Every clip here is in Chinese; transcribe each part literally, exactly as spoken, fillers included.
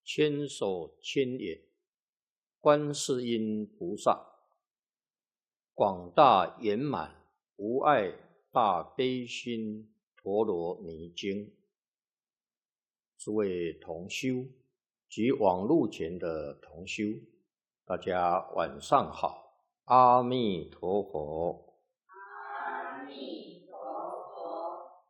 千手千眼，观世音菩萨，广大圆满无碍大悲心陀罗尼经。诸位同修及网络前的同修，大家晚上好，阿弥陀佛。 阿弥陀佛。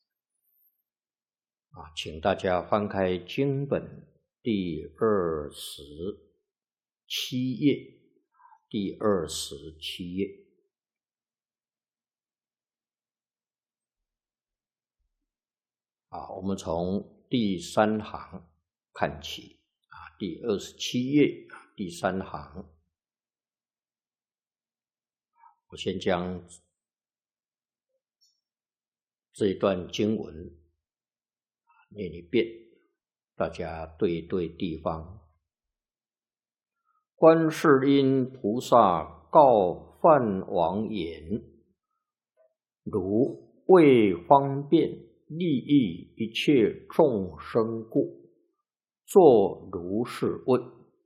啊，请大家翻开经本第二十七页，第二十七页。啊，我们从第三行看起啊，第二十七页第三行，我先将这一段经文念一遍，大家对对地方。观世音菩萨告梵王言：如为方便利益一切众生故，作如是问：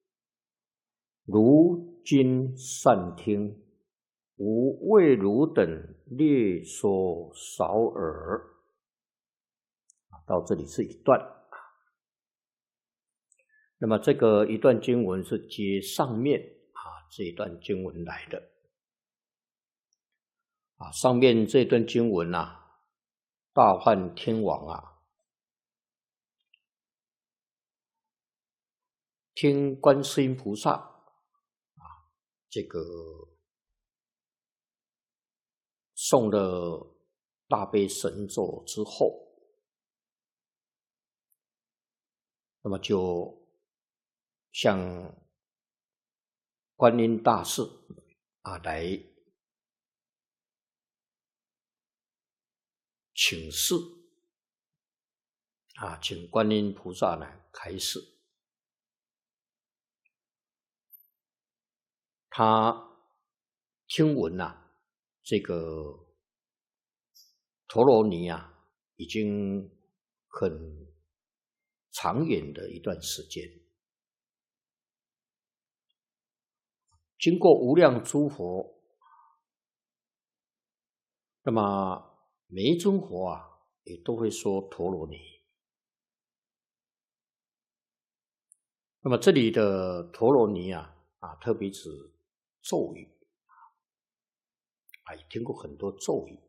如今善听，吾为汝等略说少耳。到这里是一段。那么这个一段经文是接上面啊这一段经文来的。啊，上面这段经文啊，大梵天王啊，听观世音菩萨啊这个诵了大悲神咒之后，那么就向观音大士啊来请示啊，请观音菩萨呢开示。他听闻啊，这个陀罗尼啊，已经很长远的一段时间，经过无量诸佛，那么每一尊佛啊，也都会说陀罗尼。那么这里的陀罗尼啊，啊，特别指咒语啊，也听过很多咒语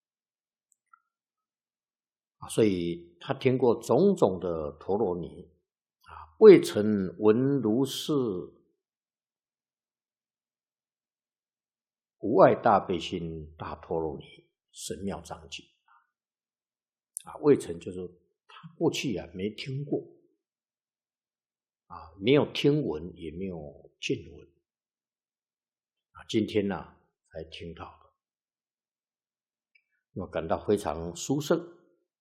啊，所以他听过种种的陀罗尼啊，未曾闻如是无碍大悲心大陀罗尼神妙章句啊，未曾就是他过去啊没听过啊，没有听闻，也没有见闻啊，今天呢、啊、才听到的，我感到非常殊胜。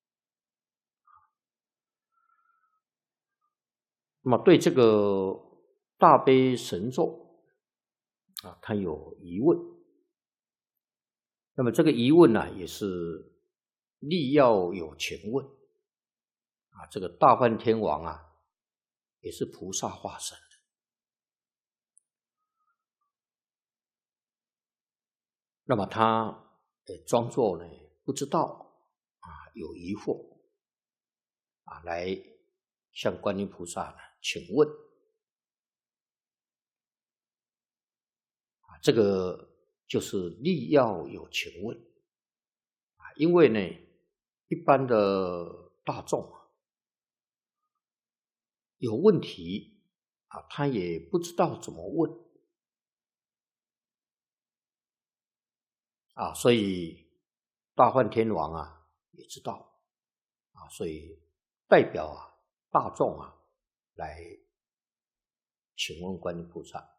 那么对这个大悲神咒啊，他有疑问。那么这个疑问呢、啊，也是力要有前问啊。这个大梵天王啊，也是菩萨化身的。那么他呃装作呢不知道啊，有疑惑啊，来向观音菩萨呢请问啊，这个就是力要有请问啊，因为呢一般的大众啊有问题啊，他也不知道怎么问啊，所以大梵天王啊也知道啊，所以代表啊大众啊来请问观音菩萨。